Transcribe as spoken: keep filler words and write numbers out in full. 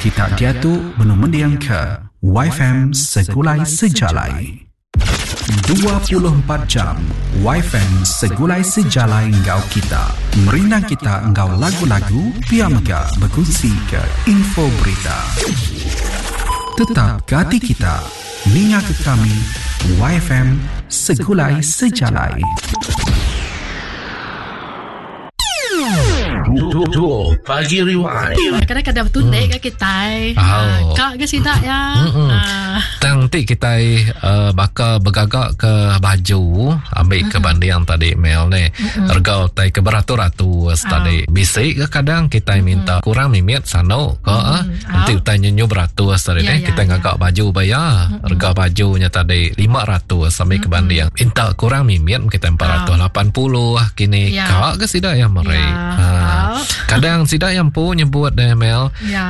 kita diatuk menumendiang ke Y F M Segulai Sejalai. dua puluh empat jam Y F M Segulai Sejalai engkau kita. Merindang kita engkau lagu-lagu, pia mega berkongsi ke info berita. Tetap ke hati kita, ninga ke kami Y F M Segulai Sejalai. Dua pagi rewind. Kadang-kadang bertundek ke kita. Oh. Kak ke sidak ya. Nanti kita uh, bakal bergagak ke baju, ambil ke banding tadi Mel ni. Harga tai ke beratus-ratus tadi. Bisik ke kadang kita minta kurang mimit sano ke nanti kita nyenyu beratus tadi ni. Kita ngagak baju bayar. Harga bajunya tadi lima ratus sampai ke banding. Minta kurang mimit kita empat ratus lapan puluh kini. Kak ke sidak ya mereka. Kadang sidak yang pu nyebut deh Mel.